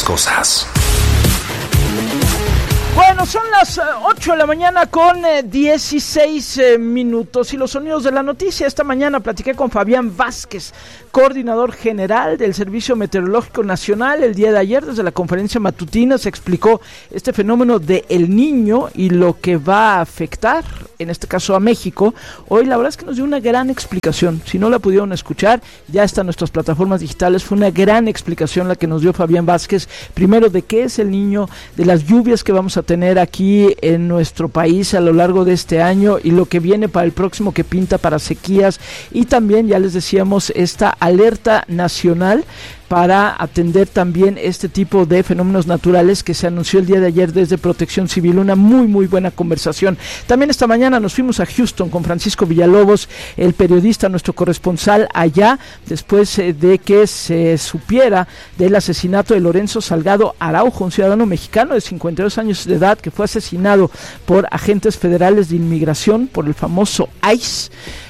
las cosas. Bueno, son las 8 de la mañana con 16 minutos y los sonidos de la noticia. Esta mañana platiqué con Fabián Vázquez, coordinador general del Servicio Meteorológico Nacional. El día de ayer, desde la conferencia matutina, se explicó este fenómeno de El Niño y lo que va a afectar, en este caso a México. Hoy la verdad es que nos dio una gran explicación. Si no la pudieron escuchar, ya está en nuestras plataformas digitales. Fue una gran explicación la que nos dio Fabián Vázquez, primero de qué es El Niño, de las lluvias que vamos a tener aquí en nuestro país a lo largo de este año y lo que viene para el próximo, que pinta para sequías, y también, ya les decíamos, esta alerta nacional para atender también este tipo de fenómenos naturales que se anunció el día de ayer desde Protección Civil. Una muy buena conversación. También esta mañana nos fuimos a Houston con Francisco Villalobos, el periodista, nuestro corresponsal allá, después de que se supiera del asesinato de Lorenzo Salgado Araujo, un ciudadano mexicano de 52 años de edad que fue asesinado por agentes federales de inmigración, por el famoso ICE.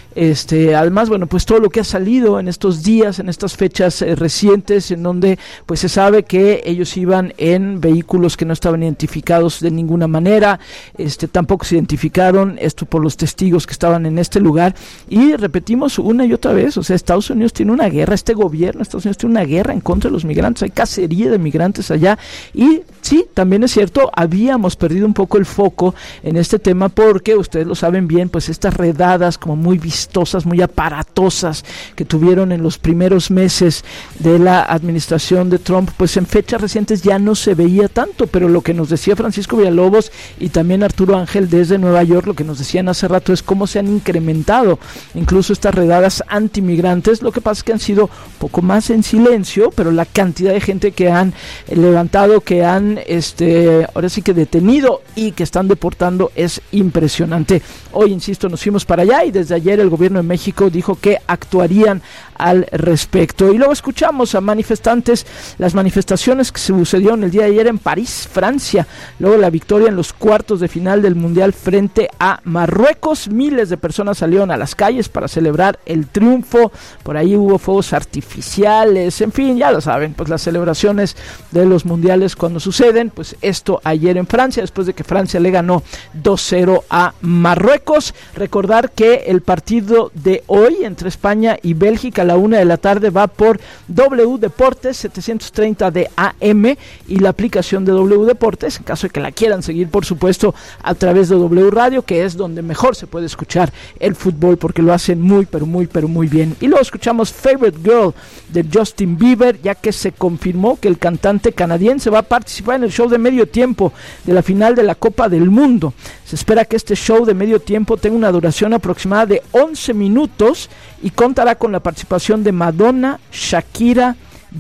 Además, bueno, pues todo lo que ha salido en estos días, en estas fechas recientes, en donde pues se sabe que ellos iban en vehículos que no estaban identificados de ninguna manera, tampoco se identificaron, esto por los testigos que estaban en este lugar, y repetimos una y otra vez, o sea, Estados Unidos tiene una guerra, este gobierno de Estados Unidos tiene una guerra en contra de los migrantes, hay cacería de migrantes allá, y sí, también es cierto, habíamos perdido un poco el foco en este tema porque, ustedes lo saben bien, pues estas redadas como muy vistosas, muy aparatosas que tuvieron en los primeros meses de la administración de Trump, pues en fechas recientes ya no se veía tanto, pero lo que nos decía Francisco Villalobos y también Arturo Ángel desde Nueva York, lo que nos decían hace rato es cómo se han incrementado incluso estas redadas antimigrantes. Lo que pasa es que han sido un poco más en silencio, pero la cantidad de gente que han levantado, que han ahora sí que detenido y que están deportando es impresionante. Hoy, insisto, nos fuimos para allá y desde ayer el gobierno de México dijo que actuarían al respecto. Y luego escuchamos a manifestantes, las manifestaciones que se sucedieron el día de ayer en París, Francia, luego la victoria en los cuartos de final del Mundial frente a Marruecos. Miles de personas salieron a las calles para celebrar el triunfo, por ahí hubo fuegos artificiales, en fin, ya lo saben, pues las celebraciones de los mundiales cuando suceden, pues esto ayer en Francia, después de que Francia le ganó 2-0 a Marruecos. Recordar que el partido de hoy entre España y Bélgica a la 1 de la tarde va por W Deportes 730 de AM y la aplicación de W Deportes, en caso de que la quieran seguir, por supuesto, a través de W Radio, que es donde mejor se puede escuchar el fútbol, porque lo hacen muy bien. Y luego escuchamos Favorite Girl de Justin Bieber, ya que se confirmó que el cantante canadiense va a participar en el show de medio tiempo de la final de la Copa del Mundo. Se espera que este show de medio tiempo tenga una duración aproximada de 11 minutos y contará con la participación de Madonna, Shakira,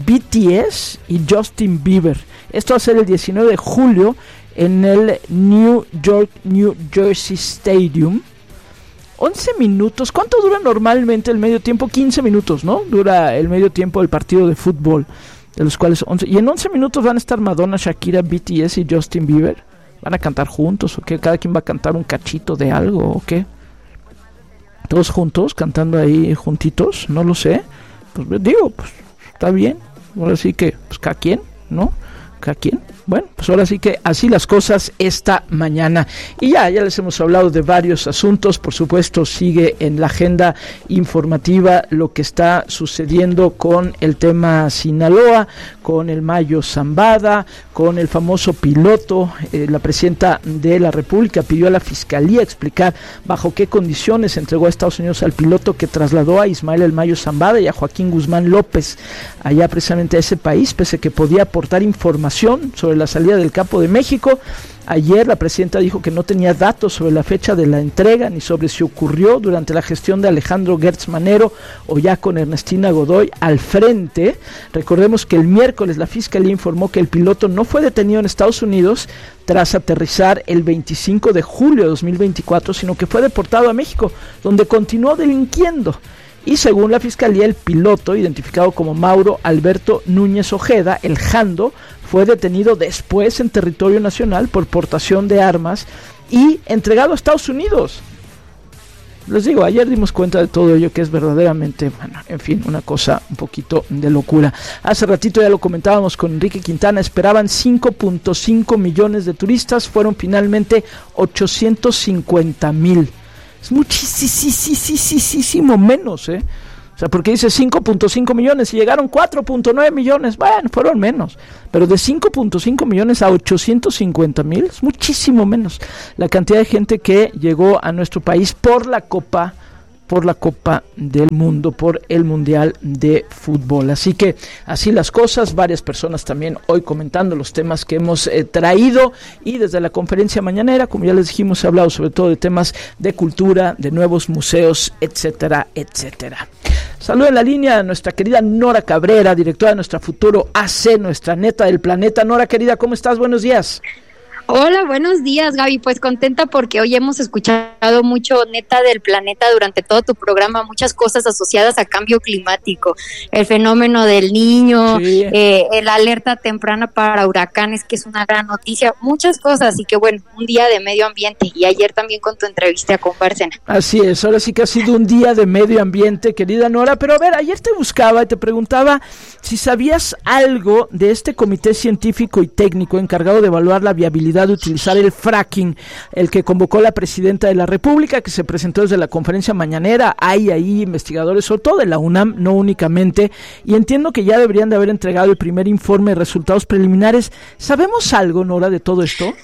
BTS y Justin Bieber. Esto va a ser el 19 de julio en el New Jersey Stadium. 11 minutos, ¿cuánto dura normalmente el medio tiempo? 15 minutos, ¿no? Dura el medio tiempo del partido de fútbol, de los cuales 11. Y en 11 minutos van a estar Madonna, Shakira, BTS y Justin Bieber. ¿Van a cantar juntos o qué? ¿Cada quien va a cantar un cachito de algo o qué? ¿Todos juntos, cantando ahí juntitos? No lo sé. Pues digo, pues está bien. Ahora sí que, pues cada quien, ¿no? Cada quien. Bueno, pues ahora sí que así las cosas esta mañana. Y ya les hemos hablado de varios asuntos. Por supuesto, sigue en la agenda informativa lo que está sucediendo con el tema Sinaloa, con el Mayo Zambada, con el famoso piloto. La presidenta de la República pidió a la Fiscalía explicar bajo qué condiciones entregó a Estados Unidos al piloto que trasladó a Ismael El Mayo Zambada y a Joaquín Guzmán López allá precisamente a ese país, pese a que podía aportar información sobre la salida del Capo de México. Ayer la presidenta dijo que no tenía datos sobre la fecha de la entrega ni sobre si ocurrió durante la gestión de Alejandro Gertz Manero o ya con Ernestina Godoy al frente. Recordemos que el miércoles la Fiscalía informó que el piloto no fue detenido en Estados Unidos tras aterrizar el 25 de julio de 2024, sino que fue deportado a México, donde continuó delinquiendo. Y según la Fiscalía, el piloto, identificado como Mauro Alberto Núñez Ojeda, el Jando, fue detenido después en territorio nacional por portación de armas y entregado a Estados Unidos. les digo, ayer dimos cuenta de todo ello, que es verdaderamente, bueno, en fin, una cosa un poquito de locura. Hace ratito ya lo comentábamos con Enrique Quintana, esperaban 5.5 millones de turistas, fueron finalmente 850,000. Es muchísimo menos, O sea, porque dice 5.5 millones y llegaron 4.9 millones, bueno, fueron menos, pero de 5.5 millones a 850,000 es muchísimo menos la cantidad de gente que llegó a nuestro país por la Copa del Mundo, por el Mundial de Fútbol. Así que así las cosas, varias personas también hoy comentando los temas que hemos traído, y desde la conferencia mañanera, como ya les dijimos, se ha hablado sobre todo de temas de cultura, de nuevos museos, etcétera, etcétera. Saludo en la línea a nuestra querida Nora Cabrera, directora de nuestra Futuro AC, nuestra neta del planeta. Nora, querida, ¿cómo estás? Buenos días. Hola, buenos días, Gaby. Pues contenta porque hoy hemos escuchado mucho neta del planeta durante todo tu programa, muchas cosas asociadas a cambio climático, el fenómeno del Niño, sí. La alerta temprana para huracanes, que es una gran noticia, muchas cosas. Así que bueno, un día de medio ambiente, y ayer también con tu entrevista con Bárcena. Así es, ahora sí que ha sido un día de medio ambiente, querida Nora. Pero a ver, ayer te buscaba y te preguntaba si sabías algo de este comité científico y técnico encargado de evaluar la viabilidad de utilizar el fracking, el que convocó la presidenta de la República, que se presentó desde la conferencia mañanera. Hay ahí investigadores, sobre todo de la UNAM, no únicamente, y entiendo que ya deberían de haber entregado el primer informe de resultados preliminares. ¿Sabemos algo, Nora, de todo esto?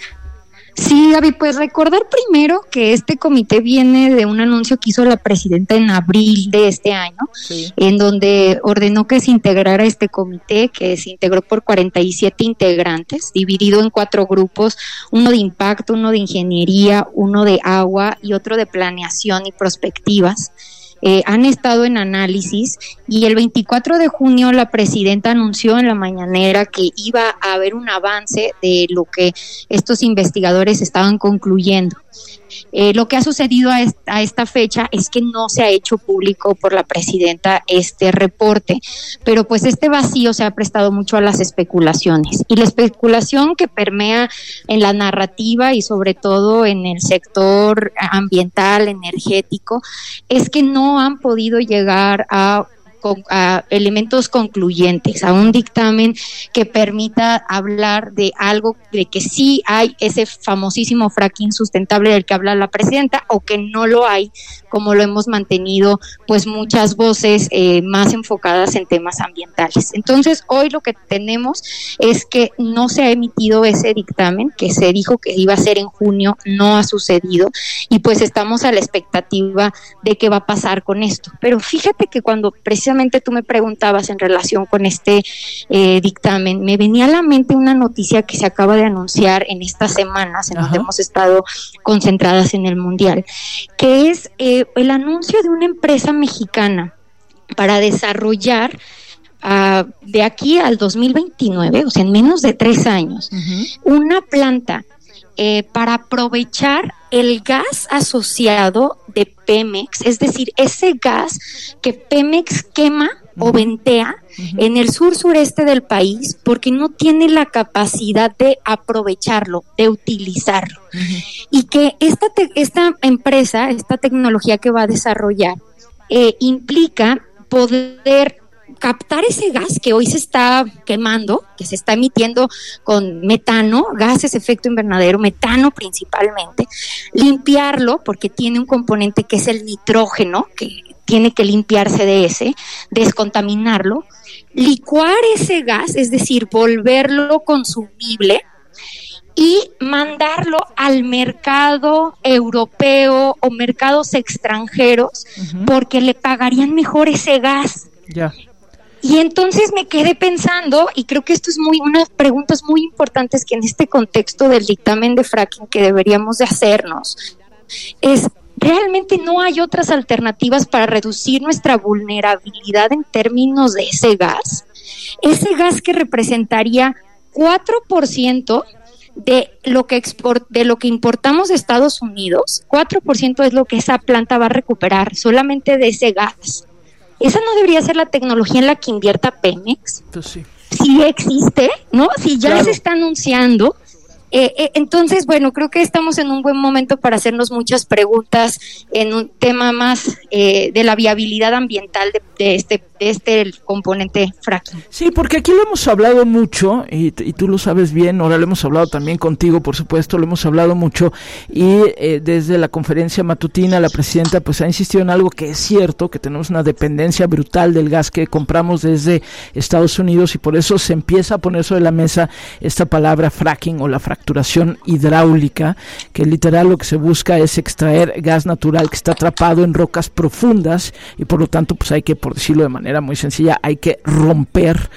Sí, Gaby, pues recordar primero que este comité viene de un anuncio que hizo la presidenta en abril de este año, sí, en donde ordenó que se integrara este comité, que se integró por 47 integrantes, dividido en 4 grupos, uno de impacto, uno de ingeniería, uno de agua y otro de planeación y prospectivas. Han estado en análisis, y el 24 de junio la presidenta anunció en la mañanera que iba a haber un avance de lo que estos investigadores estaban concluyendo. Lo que ha sucedido a esta fecha es que no se ha hecho público por la presidenta este reporte, pero pues este vacío se ha prestado mucho a las especulaciones, y la especulación que permea en la narrativa y sobre todo en el sector ambiental, energético, es que no han podido llegar a elementos concluyentes, a un dictamen que permita hablar de algo, de que sí hay ese famosísimo fracking sustentable del que habla la presidenta, o que no lo hay, como lo hemos mantenido pues muchas voces más enfocadas en temas ambientales. Entonces hoy lo que tenemos es que no se ha emitido ese dictamen que se dijo que iba a ser en junio, no ha sucedido, y pues estamos a la expectativa de qué va a pasar con esto. Pero fíjate que cuando precisamente tú me preguntabas en relación con este dictamen, me venía a la mente una noticia que se acaba de anunciar en estas semanas, en donde hemos estado concentradas en el Mundial, que es el anuncio de una empresa mexicana para desarrollar de aquí al 2029, o sea, en menos de 3 años, una planta para aprovechar el gas asociado de Pemex, es decir, ese gas que Pemex quema o ventea en el sureste del país, porque no tiene la capacidad de aprovecharlo, de utilizarlo. Y que esta empresa, esta tecnología que va a desarrollar, implica poder captar ese gas que hoy se está quemando, que se está emitiendo con metano, gases efecto invernadero, metano principalmente, limpiarlo, porque tiene un componente que es el nitrógeno, que tiene que limpiarse de ese, descontaminarlo, licuar ese gas, es decir, volverlo consumible, y mandarlo al mercado europeo o mercados extranjeros, porque le pagarían mejor ese gas. Ya. Y entonces me quedé pensando, y creo que esto es unas preguntas muy importantes que en este contexto del dictamen de fracking que deberíamos de hacernos, es: ¿realmente no hay otras alternativas para reducir nuestra vulnerabilidad en términos de ese gas? Ese gas que representaría 4% de lo que importamos de Estados Unidos, 4% es lo que esa planta va a recuperar solamente de ese gas. ¿Esa no debería ser la tecnología en la que invierta Pemex? Pues sí. Si existe, ¿no? Si ya se está anunciando, Entonces, bueno, creo que estamos en un buen momento para hacernos muchas preguntas en un tema más de la viabilidad ambiental de este componente fracking. Sí, porque aquí lo hemos hablado mucho y tú lo sabes bien, ahora lo hemos hablado también contigo, por supuesto, lo hemos hablado mucho y desde la conferencia matutina la presidenta pues ha insistido en algo que es cierto, que tenemos una dependencia brutal del gas que compramos desde Estados Unidos y por eso se empieza a poner sobre la mesa esta palabra fracking o la fracturación hidráulica, que literal lo que se busca es extraer gas natural que está atrapado en rocas profundas y por lo tanto pues hay que, por decirlo de manera muy sencilla, hay que romper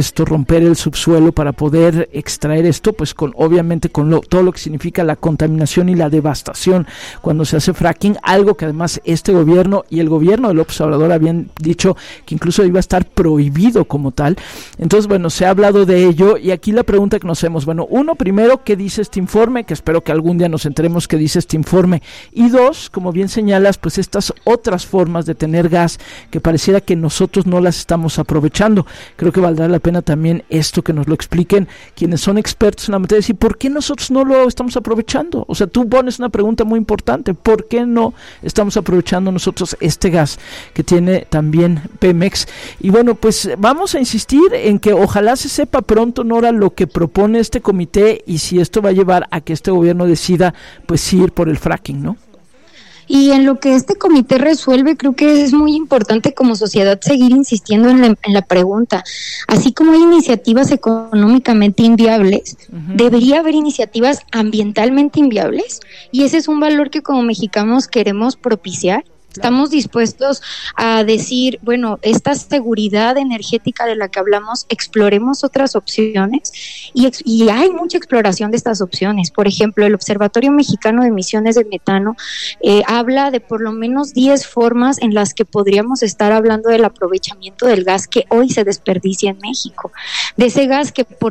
el subsuelo para poder extraer esto, pues obviamente con todo lo que significa la contaminación y la devastación cuando se hace fracking, algo que además este gobierno y el gobierno de López Obrador habían dicho que incluso iba a estar prohibido como tal. Entonces, bueno, se ha hablado de ello y aquí la pregunta que nos hacemos, bueno, uno, primero, ¿qué dice este informe? Que espero que algún día nos enteremos qué dice este informe. Y dos, como bien señalas, pues estas otras formas de tener gas que pareciera que nosotros no las estamos aprovechando. Creo que valdrá la pena también esto que nos lo expliquen quienes son expertos en la materia, y ¿por qué nosotros no lo estamos aprovechando? O sea, tú pones una pregunta muy importante, ¿por qué no estamos aprovechando nosotros este gas que tiene también Pemex? Y bueno, pues vamos a insistir en que ojalá se sepa pronto, Nora, lo que propone este comité y si esto va a llevar a que este gobierno decida pues ir por el fracking, ¿no? Y en lo que este comité resuelve, creo que es muy importante como sociedad seguir insistiendo en la pregunta. Así como hay iniciativas económicamente inviables, debería haber iniciativas ambientalmente inviables, y ese es un valor que como mexicanos queremos propiciar. Estamos dispuestos a decir, bueno, esta seguridad energética de la que hablamos, exploremos otras opciones, y hay mucha exploración de estas opciones. Por ejemplo, el Observatorio Mexicano de Emisiones de Metano habla de por lo menos 10 formas en las que podríamos estar hablando del aprovechamiento del gas que hoy se desperdicia en México, de ese gas que por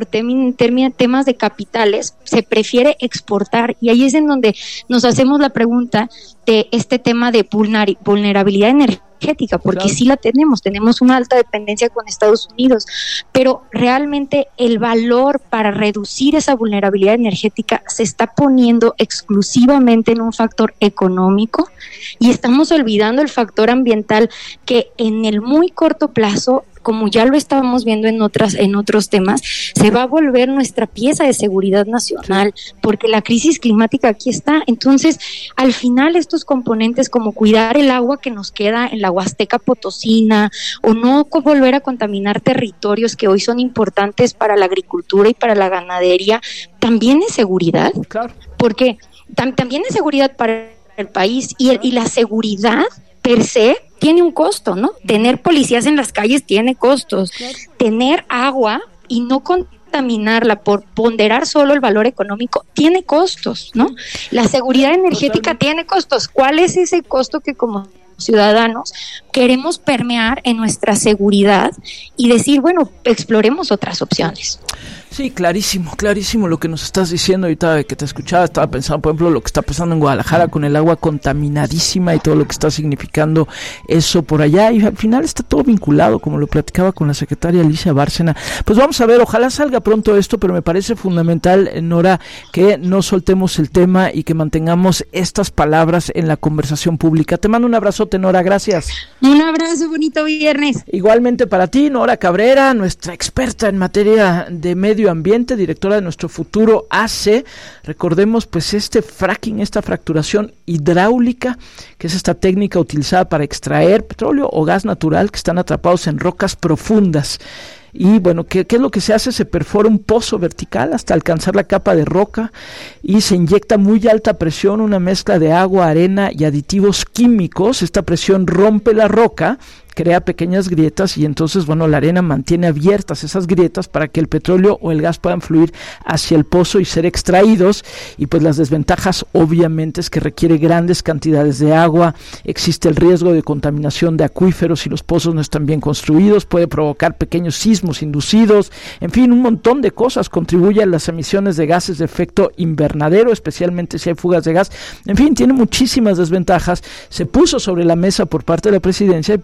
temas de capitales se prefiere exportar, y ahí es en donde nos hacemos la pregunta de este tema de vulnerabilidad energética, porque claro, sí la tenemos una alta dependencia con Estados Unidos, pero realmente el valor para reducir esa vulnerabilidad energética se está poniendo exclusivamente en un factor económico, y estamos olvidando el factor ambiental, que en el muy corto plazo, como ya lo estábamos viendo en otros temas, se va a volver nuestra pieza de seguridad nacional, porque la crisis climática aquí está. Entonces, al final estos componentes como cuidar el agua que nos queda en la Huasteca Potosina, o no volver a contaminar territorios que hoy son importantes para la agricultura y para la ganadería, también es seguridad, claro, porque también es seguridad para el país, y la seguridad per se tiene un costo, ¿no? Tener policías en las calles tiene costos. Claro. Tener agua y no contaminarla por ponderar solo el valor económico tiene costos, ¿no? La seguridad energética tiene costos. ¿Cuál es ese costo que como ciudadanos queremos permear en nuestra seguridad y decir, bueno, exploremos otras opciones? Sí, clarísimo lo que nos estás diciendo. Ahorita que te escuchaba, estaba pensando, por ejemplo, lo que está pasando en Guadalajara con el agua contaminadísima y todo lo que está significando eso por allá, y al final está todo vinculado, como lo platicaba con la secretaria Alicia Bárcena. Pues vamos a ver, ojalá salga pronto esto, pero me parece fundamental, Nora, que no soltemos el tema y que mantengamos estas palabras en la conversación pública. Te mando un abrazote, Nora, gracias. Un abrazo, bonito viernes. Igualmente para ti, Nora Cabrera, nuestra experta en materia de medio ambiente, directora de Nuestro Futuro AC. Recordemos pues este fracking, esta fracturación hidráulica, que es esta técnica utilizada para extraer petróleo o gas natural que están atrapados en rocas profundas. Y bueno, ¿qué es lo que se hace? Se perfora un pozo vertical hasta alcanzar la capa de roca y se inyecta muy alta presión, una mezcla de agua, arena y aditivos químicos. Esta presión rompe la roca, crea pequeñas grietas, y entonces, bueno, la arena mantiene abiertas esas grietas para que el petróleo o el gas puedan fluir hacia el pozo y ser extraídos. Y pues las desventajas obviamente es que requiere grandes cantidades de agua, existe el riesgo de contaminación de acuíferos si los pozos no están bien construidos, puede provocar pequeños sismos inducidos, en fin, un montón de cosas, contribuye a las emisiones de gases de efecto invernadero, especialmente si hay fugas de gas, en fin, tiene muchísimas desventajas. Se puso sobre la mesa por parte de la presidencia y pues estamos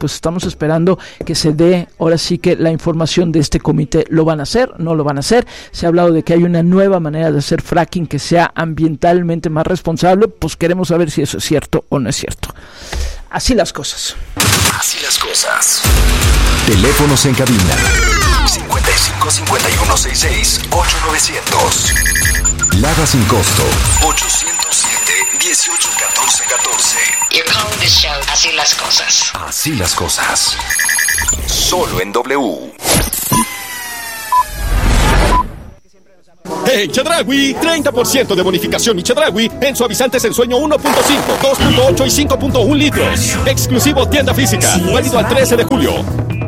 estamos esperando que se dé ahora sí que la información de este comité. ¿Lo van a hacer? ¿No lo van a hacer? Se ha hablado de que hay una nueva manera de hacer fracking que sea ambientalmente más responsable. Pues queremos saber si eso es cierto o no es cierto. Así las cosas. Así las cosas. Teléfonos en cabina 55 51 66 8900. Lada sin costo 807 18 14 14. You're calling this show Así las cosas. Así las cosas. Solo en W. En Chedraui, 30% de bonificación y Chedraui en suavizantes en sueño 1.5, 2.8 y 5.1 litros. Exclusivo tienda física, válido al 13 de julio.